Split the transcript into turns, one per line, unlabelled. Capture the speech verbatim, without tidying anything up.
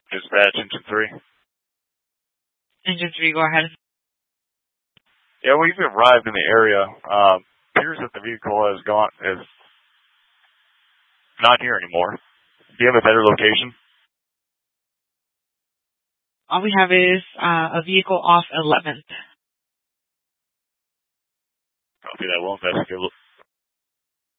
Dispatch, engine three.
Engine three, go ahead.
Yeah, we've arrived in the area. Um, appears that the vehicle has gone, is not here anymore. Do you have a better location?
All we have is uh, a vehicle off eleventh.
Copy that. We'll investigate,